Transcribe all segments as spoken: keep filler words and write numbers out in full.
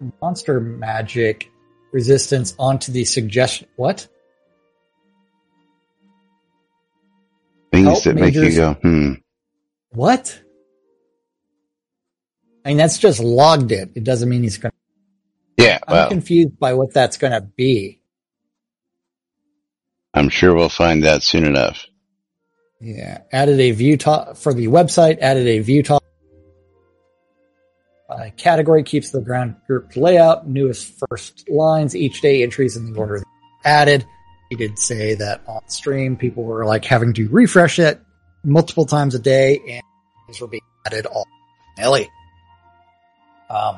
monster magic resistance onto the suggestion. What? Things Help that make you majors- go, hmm. What? I mean, that's just logged it. It doesn't mean he's going to. Yeah, I'm well, confused by what that's going to be. I'm sure we'll find out soon enough. Yeah. Added a view top for the website, added a view top. Uh, category keeps the ground grouped layout, newest first lines each day, entries in the order added. He did say that on stream, people were like having to refresh it multiple times a day, and these were being added all willy-nilly. Um,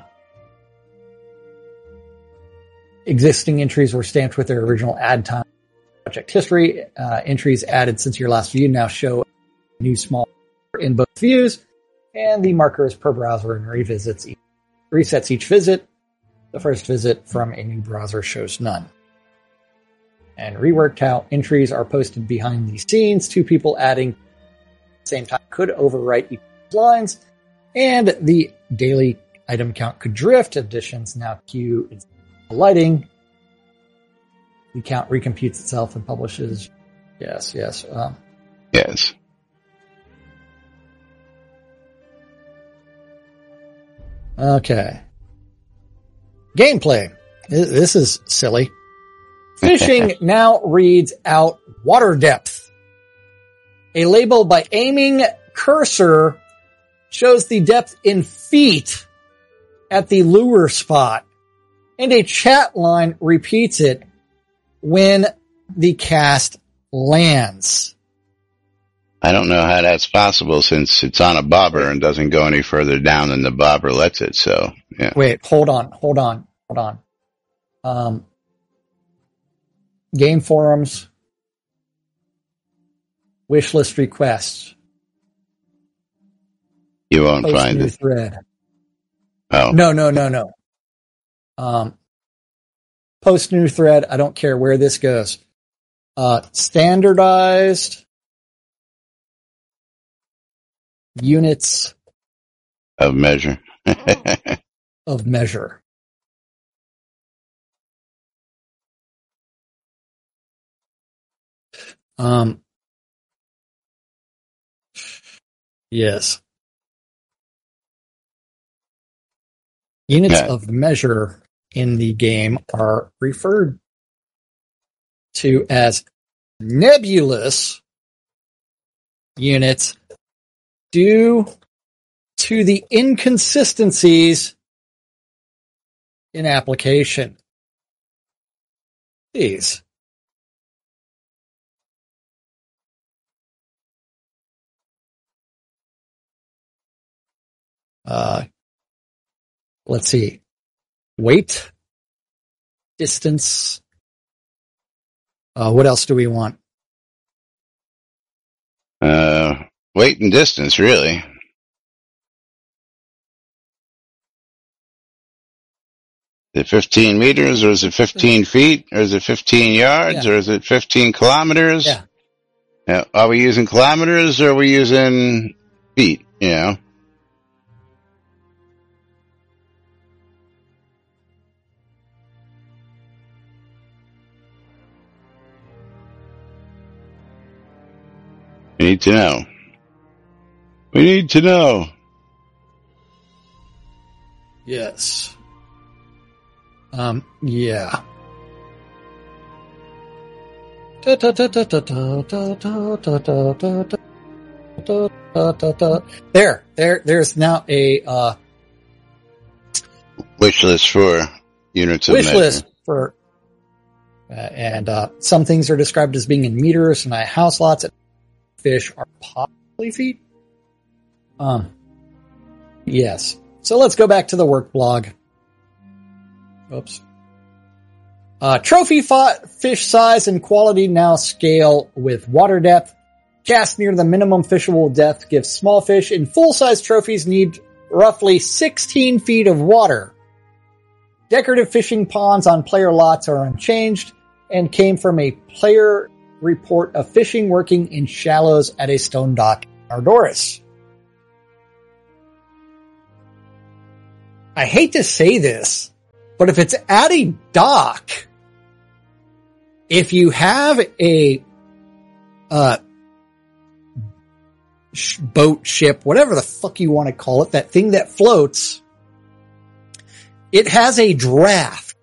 existing entries were stamped with their original add time. Project history uh, entries added since your last view now show new small in both views, and the markers per browser and revisits each, resets each visit. The first visit from a new browser shows none. And reworked how entries are posted behind the scenes. Two people adding at the same time could overwrite each lines, and the daily item count could drift. Additions now queue lighting. The count recomputes itself and publishes. Yes, yes. Um, Yes. okay. Gameplay. This is silly. Fishing now reads out water depth. A label by aiming cursor shows the depth in feet at the lure spot, and a chat line repeats it when the cast lands. I don't know how that's possible since it's on a bobber and doesn't go any further down than the bobber lets it, so, yeah. Wait, hold on, hold on, hold on. Um, game forums, wish list requests. You won't Post find new it. thread. Oh. No, no, no, no. Um, post new thread. I don't care where this goes. Uh, standardized units Of measure. of measure. Um, yes. Units Yeah. of measure in the game are referred to as nebulous units due to the inconsistencies in application. These. Uh, let's see. Weight, distance. Uh, what else do we want? Uh, weight and distance, really. Is it fifteen meters, or is it fifteen feet, or is it fifteen yards, Yeah. or is it fifteen kilometers? Yeah. Yeah. Are we using kilometers, or are we using feet, you know? We need to know. We need to know. Yes. Um, yeah. There, there, there's now a, uh, Wish list for units of wish measure. list for, uh, and, uh, some things are described as being in meters, and I house lots of fish are possibly feet. Um, yes. So let's go back to the work blog. Oops. Uh, trophy fought fish size and quality now scale with water depth. Cast near the minimum fishable depth gives small fish in full-size trophies need roughly sixteen feet of water. Decorative fishing ponds on player lots are unchanged and came from a player report of fishing working in shallows at a stone dock in Ardoris. I hate to say this, But if it's at a dock, if you have a uh, sh- boat, ship, whatever the fuck you want to call it, that thing that floats, it has a draft.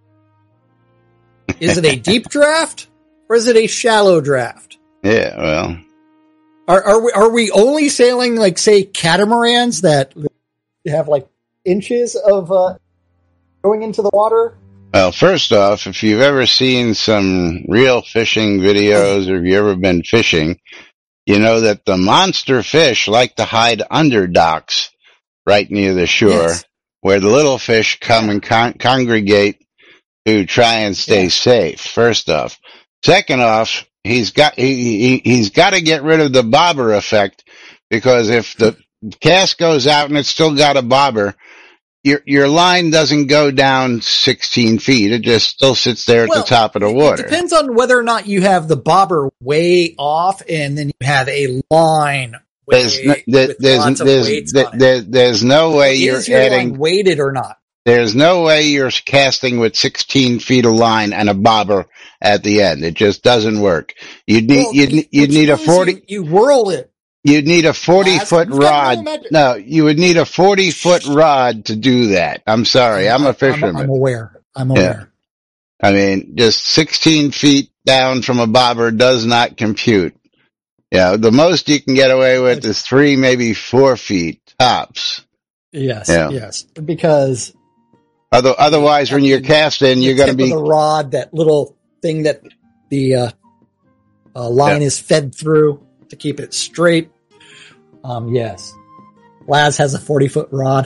Is it a deep draft or is it a shallow draft? Yeah, well. Are, are we, are we only sailing, like, say, catamarans that have, like, inches of, uh, going into the water? Well, first off, if you've ever seen some real fishing videos or if you've ever been fishing, you know that the monster fish like to hide under docks right near the shore, Yes. where the little fish come and con- congregate to try and stay Yeah. safe, first off. Second off, he's got, he, he, he's got to get rid of the bobber effect, because if the cast goes out and it's still got a bobber, your, your line doesn't go down sixteen feet. It just still sits there at Well, the top of the it- water. It depends on whether or not you have the bobber way off and then you have a line There's way, no, there, with there's, lots of there's, weights there, on it. there, there's no way you're Is your adding, line weighted or not? there's no way you're casting with sixteen feet of line and a bobber at the end. It just doesn't work. You'd need, Well, you'd, which you'd need a means forty, You, you whirl it. you'd need a forty Laz, foot you've got rod. no magic. No, you would need a forty foot rod to do that. I'm sorry. I'm a I'm, fisherman. I'm aware. I'm aware. I mean, just sixteen feet down from a bobber does not compute. Yeah, the most you can get away with is three, maybe four feet tops. Yes, Yeah. yes. Because Other, otherwise, when you're casting, the you're going to tip be of the rod, that little thing that the uh, uh, line Yeah. is fed through to keep it straight. Um, yes. Laz has a forty foot rod.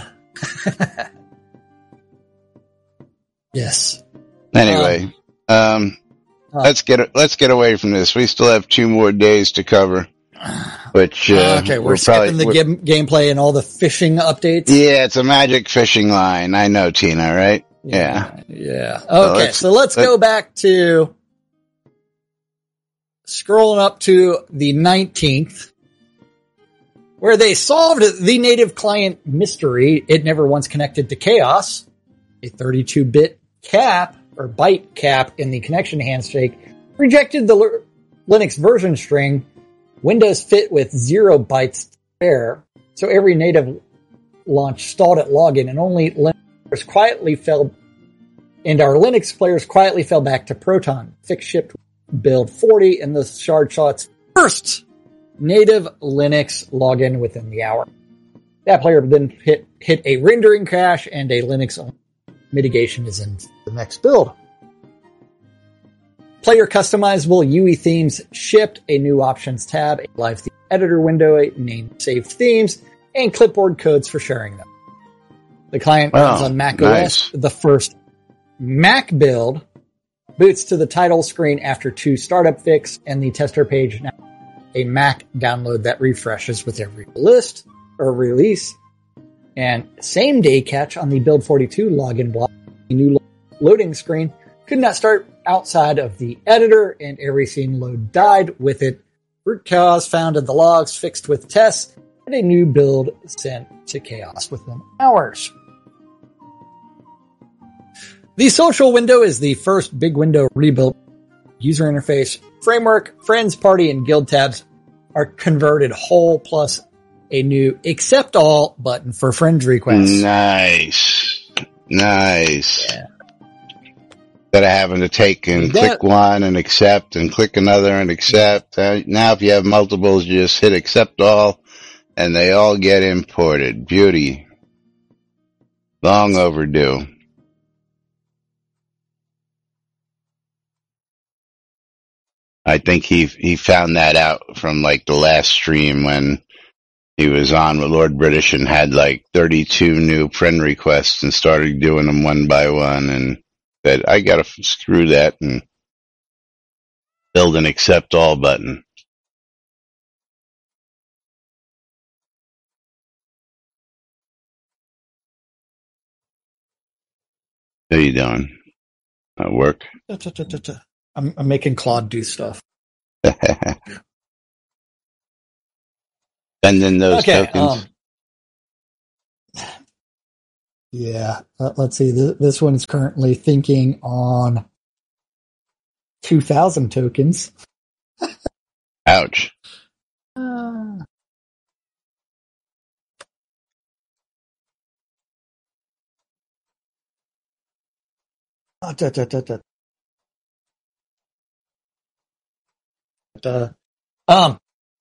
Yes. anyway. Um, uh, let's get let's get away from this. We still have two more days to cover. Which uh, okay, we're, we're skipping probably the we're- game, gameplay and all the fishing updates. yeah, it's a magic fishing line. I know, Tina, right? Yeah. Yeah. So Okay, let's- so let's let- go back to scrolling up to the nineteenth, where they solved the native client mystery. It never once connected to Chaos. A thirty-two bit cap or byte cap in the connection handshake rejected the L- Linux version string. Windows fit with zero bytes to spare, so every native launch stalled at login, and only Linux quietly fell, and our Linux players quietly fell back to Proton. Fix shipped build forty, and the shard saw its first native Linux login within the hour. That player then hit hit a rendering crash, and a Linux mitigation is in the next build. Player customizable U I themes shipped, a new options tab, a live theme editor window, a named saved themes, and clipboard codes for sharing them. The client Wow, runs on Mac nice. O S. The first Mac build boots to the title screen after two startup fix, and the tester page now a Mac download that refreshes with every list or release. And same day catch on the build forty-two login block. The new lo- loading screen could not start outside of the editor, and every scene load died with it. Root chaos found in the logs, fixed with tests, and a new build sent to chaos within hours. The social window is the first big window rebuilt. User interface, framework, friends, party, and guild tabs are converted whole, plus a new accept all button for friends requests. Nice. Nice. Yeah. Instead of having to take and That- click one and accept and click another and accept. Uh, now if you have multiples, you just hit accept all and they all get imported. Beauty. Long overdue. I think he he found that out from like the last stream when he was on with Lord British and had like thirty-two new friend requests and started doing them one by one, and said, I gotta f- screw that and build an accept all button. How you doing? At work? I'm, I'm making Claude do stuff. Send in those Okay, tokens. um, Yeah. Uh, let's see. This, this one's currently thinking on two thousand tokens. Ouch. Uh, oh, da, da, da, da. Da. Um,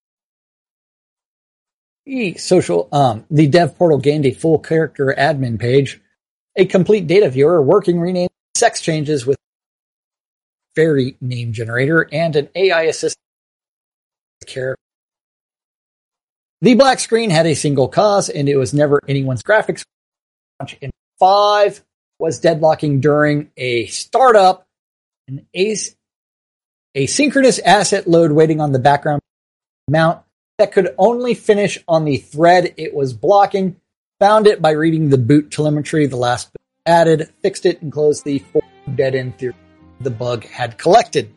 e social, um, the dev portal gained a full character admin page, a complete data viewer, working rename, sex changes with fairy name generator, and an A I assistant character. The black screen had a single cause, and it was never anyone's graphics. In five was deadlocking during a startup, an as- asynchronous asset load waiting on the background mount that could only finish on the thread it was blocking. Found it by reading the boot telemetry the last bit added, fixed it, and closed the four dead-end theory the bug had collected.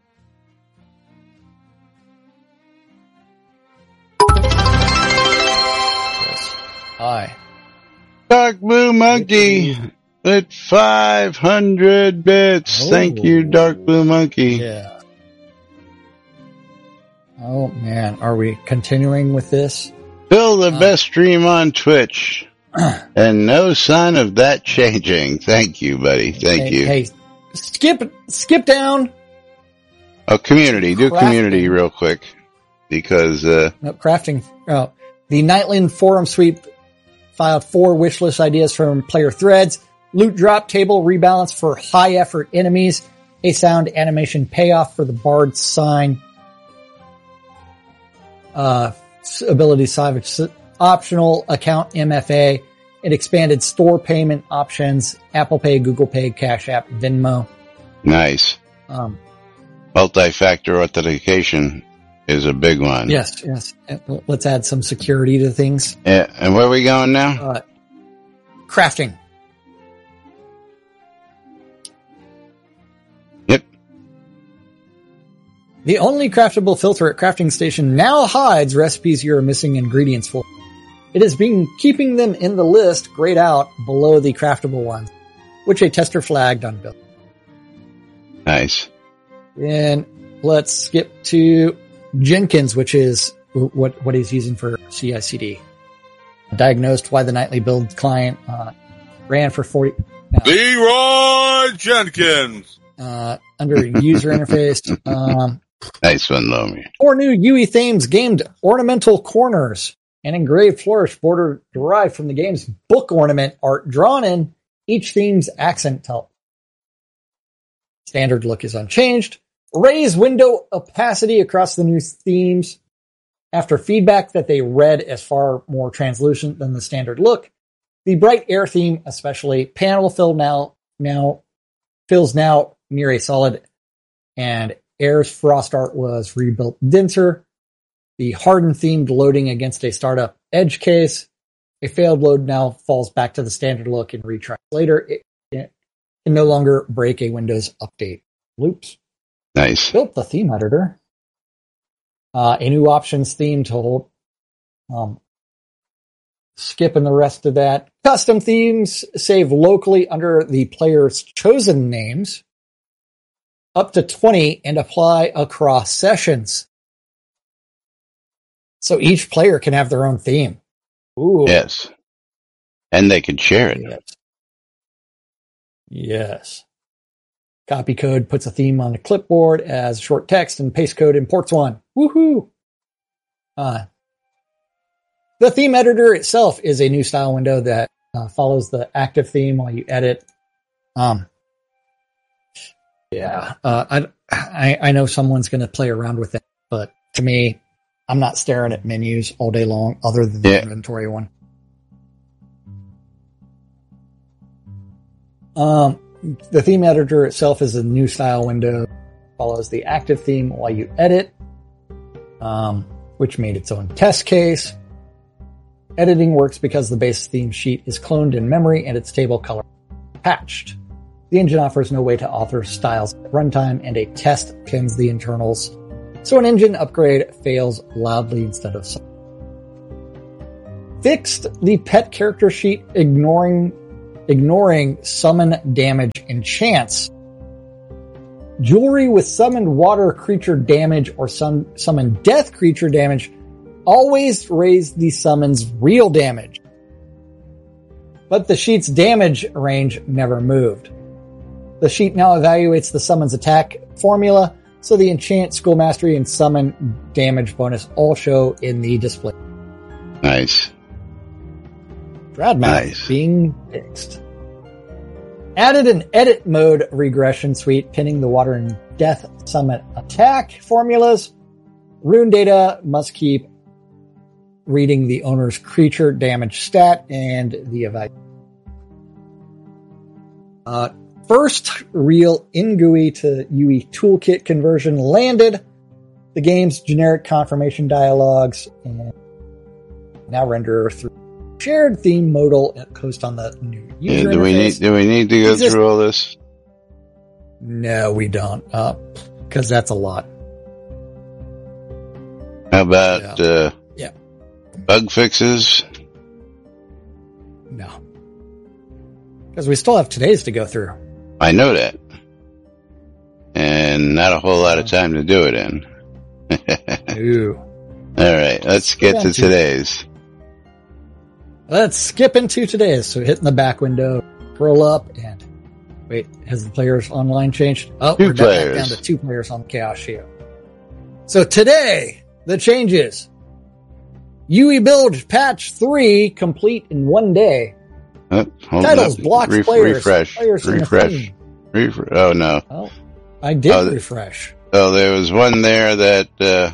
Yes. Hi. Dark Blue Monkey with five hundred bits. Oh. Thank you, Dark Blue Monkey. Yeah. Oh man, are we continuing with this? Still the Uh, best stream on Twitch. And no sign of that changing. Thank you, buddy. Thank hey, you. Hey, skip, skip down. Oh, community. Do Crafting. community real quick. Because, uh, No, crafting. Oh, the Nightland forum sweep filed four wishlist ideas from player threads. Loot drop table rebalance for high effort enemies. A sound animation payoff for the Bard sign. Uh, ability salvage optional account M F A. It expanded store payment options. Apple Pay, Google Pay, Cash App, Venmo. nice. Um, Multi-factor authentication is a big one. yes, yes. Let's add some security to things. Yeah, and where are we going now? Uh, crafting. Yep. The only craftable filter at Crafting Station now hides recipes you're missing ingredients for. It has been keeping them in the list grayed out below the craftable ones, which a tester flagged on build. Nice. And let's skip to Jenkins, which is what, what he's using for C I C D. Diagnosed why the nightly build client, uh, ran for forty, uh, Leroy Jenkins. uh, under user interface, um, Nice one, Lomi. four new U E themes gained ornamental corners. An engraved flourish border derived from the game's book ornament art drawn in each theme's accent type. Standard look is unchanged. Raise window opacity across the new themes. After feedback that they read as far more translucent than the standard look, the bright air theme, especially panel fill now, now fills now near a solid, and air's frost art was rebuilt denser. The hardened themed loading against a startup edge case. A failed load now falls back to the standard look and retries later. It, it can no longer break a Windows update loops. Nice. Built the theme editor. Uh, a new options theme to hold. Um, skipping the rest of that. Custom themes save locally under the player's chosen names. Up to twenty and apply across sessions. So each player can have their own theme. Ooh. Yes. And they can share it. Yes. Yes. Copy code puts a theme on a clipboard as short text, and paste code imports one. Woohoo! Uh, the theme editor itself is a new style window that uh, follows the active theme while you edit. Um, yeah, uh, I, I, I know someone's going to play around with it, but to me, I'm not staring at menus all day long other than the Yeah. inventory one. Um, the theme editor itself is a new style window, follows the active theme while you edit, um, which made its own test case. Editing works because the base theme sheet is cloned in memory and its table color patched. The engine offers no way to alter styles at runtime, and a test pins the internals, so an engine upgrade fails loudly instead of soft. Fixed the pet character sheet, ignoring ignoring summon damage enchants. Jewelry with summoned water creature damage or sun, summoned death creature damage always raise the summon's real damage. But the sheet's damage range never moved. The sheet now evaluates the summon's attack formula, so the enchant, school mastery, and summon damage bonus all show in the display. Nice. Dradmath Nice. being fixed. Added an edit mode regression suite pinning the water and death summon attack formulas. Rune data must keep reading the owner's creature damage stat and the evaluation. Uh, first real in-G U I to U I toolkit conversion landed. The game's generic confirmation dialogues and now render through shared theme modal host on the new user Yeah, do we interface. need do we need to go Is this- through all this? No, we don't. Uh, cause that's a lot. How about Yeah. uh Yeah. bug fixes? No. Cause we still have today's to go through. I know that. And not a whole lot of time to do it in. Ooh. All right, let's get to Let's- today's. Let's skip into today's. So hitting the back window, scroll up and wait, has the players online changed? Oh, Two we're back players. down to two players on Chaos Shield. So today, the changes. U I build patch three complete in one day. Oh, hold Titles, up. blocks, Re- players. refresh. Players in the refresh. theme. Refresh. Oh no. Oh, I did Oh, th- refresh. Oh, there was one there that, uh,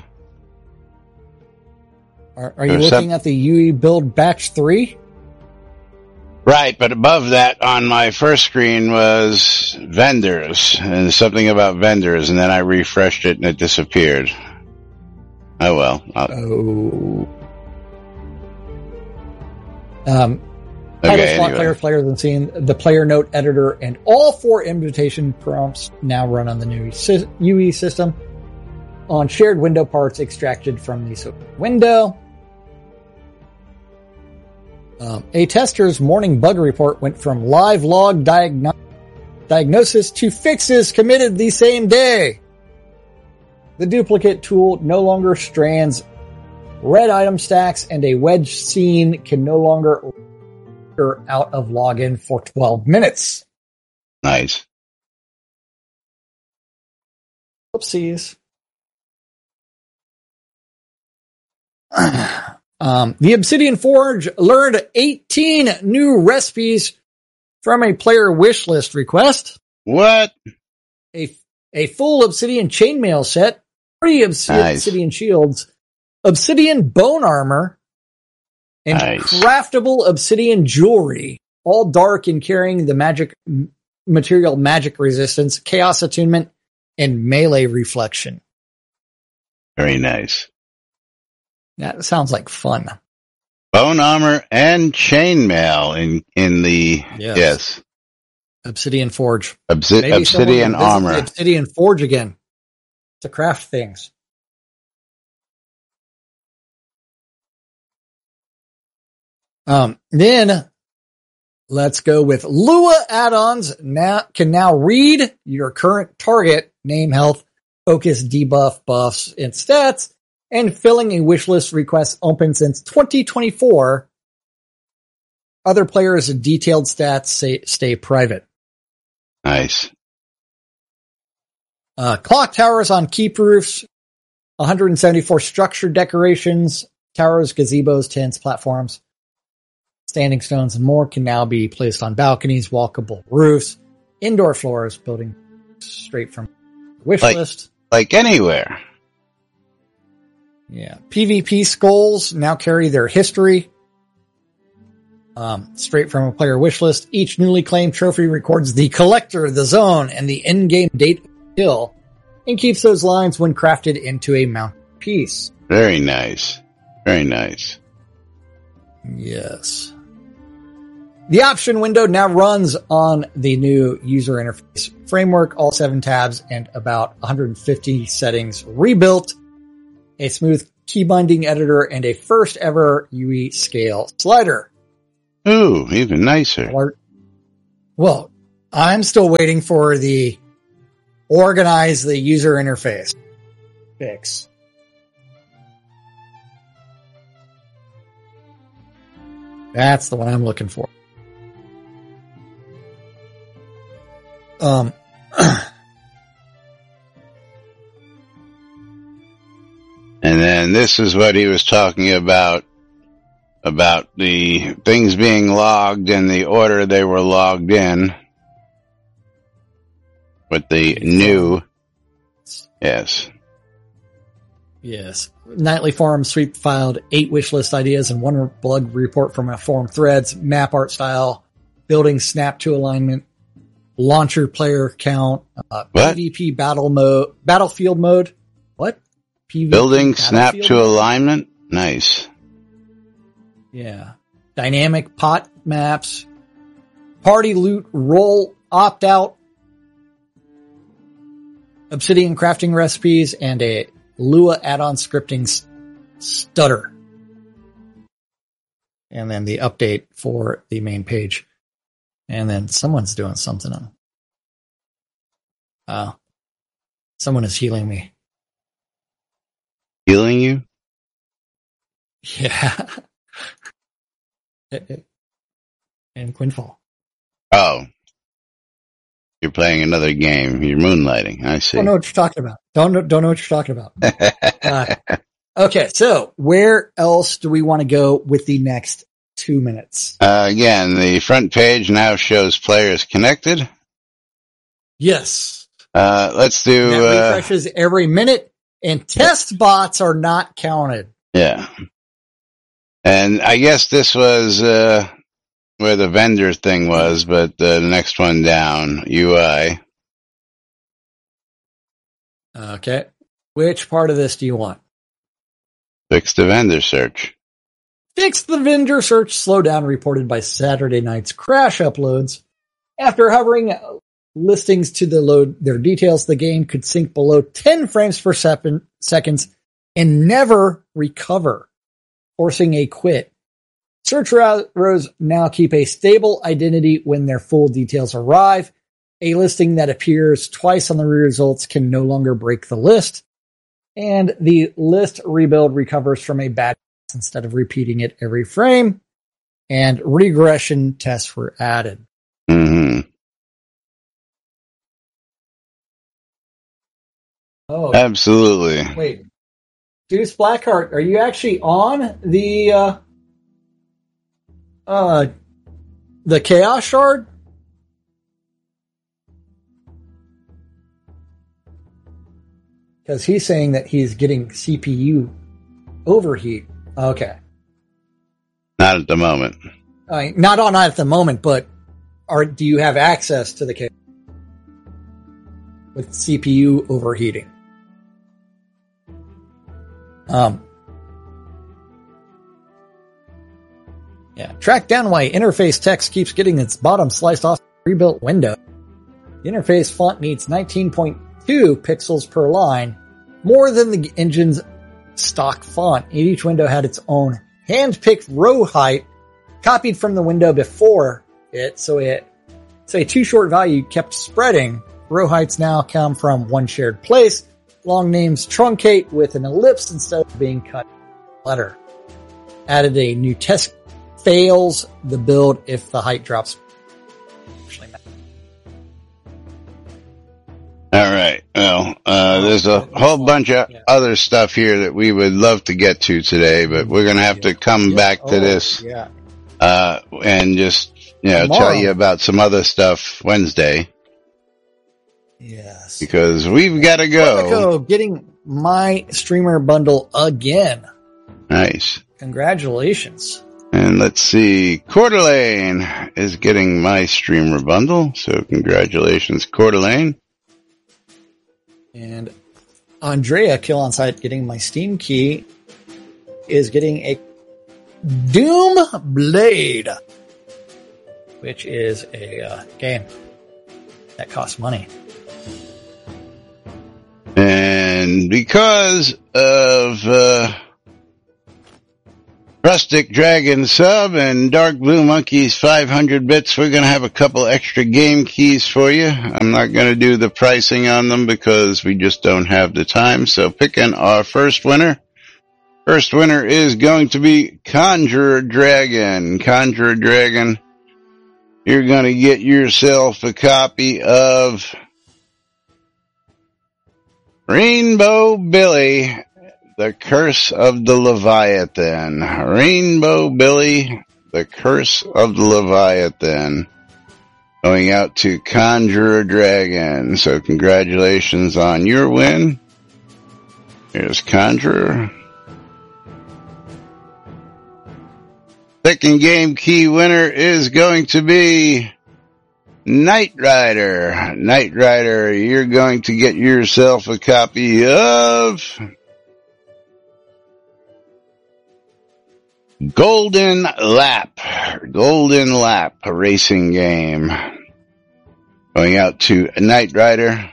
Are, are you There's looking some- at the U I build batch three? right, but above that on my first screen was vendors and something about vendors, and then I refreshed it and it disappeared. Oh well. I'll- Oh. Um, okay, title slot anyway. player, players and scene, the player note editor, and all four invitation prompts now run on the new sy- U I system on shared window parts extracted from the so- window. Um, a tester's morning bug report went from live log diagno- diagnosis to fixes committed the same day. The duplicate tool no longer strands red item stacks, and a wedge scene can no longer are out of login for twelve minutes. Nice. Whoopsies. um, the Obsidian Forge learned eighteen new recipes from a player wish list request. What? A, a full Obsidian chainmail set, three obsi- Nice. Obsidian shields, Obsidian bone armor, and Nice. craftable Obsidian jewelry, all dark and carrying the magic m- material magic resistance, chaos attunement, and melee reflection. Very nice. That sounds like fun. Bone armor and chainmail in in the Yes. yes, Obsidian Forge. Obsi- Maybe someone obsidian will visit armor. the Obsidian Forge again to craft things. Um, then let's go with Lua add-ons. Now can now read your current target name, health, focus, debuff, buffs, and stats, and filling a wish list request open since twenty twenty-four. Other players' detailed stats say, stay private. Nice. Uh, clock towers on keep roofs, one hundred seventy-four structure decorations, towers, gazebos, tents, platforms, standing stones, and more can now be placed on balconies, walkable roofs, indoor floors, building straight from wish Like- list. Like anywhere. Yeah. PvP skulls now carry their history. Um, straight from a player wish list. Each newly claimed trophy records the collector, the zone, and the in-game date of the kill, and keeps those lines when crafted into a mounted piece. Very nice. Very nice. Yes. The option window now runs on the new user interface framework, all seven tabs, and about one hundred fifty settings rebuilt, a smooth key binding editor, and a first ever U I scale slider. Ooh, even nicer. Lar- Well, I'm still waiting for the organize the user interface fix. That's the one I'm looking for. Um, and then this is what he was talking about, about the things being logged in the order they were logged in with the new, yes. Yes. Nightly forum sweep filed eight wish list ideas and one bug report from a forum threads, map art style, building snap to alignment, launcher player count, uh, PvP battle mode, battlefield mode. What? P V P Building snap to mode? alignment? Nice. Yeah. Dynamic pot maps, party loot roll opt out, Obsidian crafting recipes, and a Lua add-on scripting st- stutter. And then the update for the main page. And then someone's doing something on. Oh. Someone is healing me. Healing you? Yeah. And Quinfall. Oh. You're playing another game. You're moonlighting. I see. Don't know what you're talking about. Don't don't know what you're talking about. uh, okay, so where else do we want to go with the next two minutes? Uh, again, the front page now shows players connected. Yes. Uh, let's do... That uh, refreshes every minute, and test bots are not counted. Yeah. And I guess this was uh, where the vendor thing was, but uh, the next one down, U I. Okay. Which part of this do you want? Fix the vendor search. Fix the vendor search slowdown reported by Saturday night's crash uploads. After hovering listings to the load their details, the game could sink below ten frames per second seconds and never recover, forcing a quit. Search rows now keep a stable identity when their full details arrive. A listing that appears twice on the results can no longer break the list, and the list rebuild recovers from a bad instead of repeating it every frame, and regression tests were added. Mm-hmm. Oh, absolutely. Wait, Deuce Blackheart, are you actually on the uh, uh, the Chaos Shard? Because he's saying that he's getting C P U overheat. Okay. Not at the moment. Uh, not on at the moment, but are do you have access to the Chaos with C P U overheating? Um. Yeah. Track down why interface text keeps getting its bottom sliced off the rebuilt window. The interface font needs nineteen point two pixels per line, more than the engine's stock font. Each window had its own hand-picked row height copied from the window before it, so it, so a too short value kept spreading. Row heights now come from one shared place. Long names truncate with an ellipse instead of being cut letter. Added a new test fails the build if the height drops. All right. Well, uh, there's a whole bunch of yeah. other stuff here that we would love to get to today, but we're going to have to come yeah. back to oh, this, yeah. uh, and just, you know, Tomorrow. tell you about some other stuff Wednesday. Yes. Because we've got to go. Quantico getting my streamer bundle again. Nice. Congratulations. And let's see, Coeur d'Alene is getting my streamer bundle, so congratulations, Coeur d'Alene. And Andrea Kill on Site getting my Steam key is getting a Doom Blade, which is a uh, game that costs money. And because of uh, Rustic Dragon sub and Dark Blue Monkeys five hundred bits. We're going to have a couple extra game keys for you. I'm not going to do the pricing on them because we just don't have the time. So picking our first winner. First winner is going to be Conjurer Dragon. Conjurer Dragon, you're going to get yourself a copy of Rainbow Billy, The Curse of the Leviathan. Rainbow Billy, The Curse of the Leviathan. Going out to Conjurer Dragon. So congratulations on your win. Here's Conjurer. Second game key winner is going to be Knight Rider. Knight Rider, you're going to get yourself a copy of Golden Lap. Golden Lap, a racing game. Going out to Knight Rider.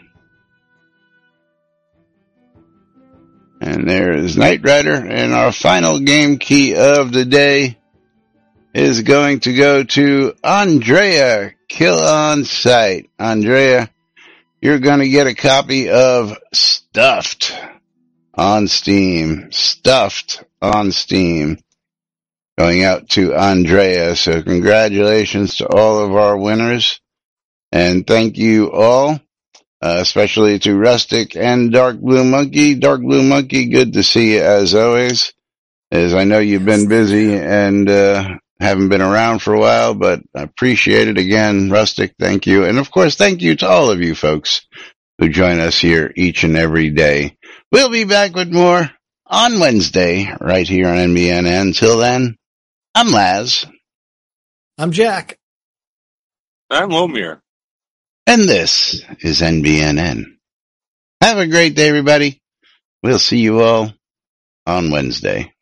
And there is Knight Rider. And our final game key of the day is going to go to Andrea, Kill on Sight. Andrea, you're going to get a copy of Stuffed on Steam. Stuffed on Steam. Going out to Andrea. So congratulations to all of our winners. And thank you all, uh, especially to Rustic and Dark Blue Monkey. Dark Blue Monkey, good to see you as always. As I know you've been busy and uh haven't been around for a while, but I appreciate it again. Rustic, thank you. And of course, thank you to all of you folks who join us here each and every day. We'll be back with more on Wednesday right here on N B N N. Till then, I'm Laz. I'm Jack. I'm Lomir. And this is N B N N. Have a great day, everybody. We'll see you all on Wednesday.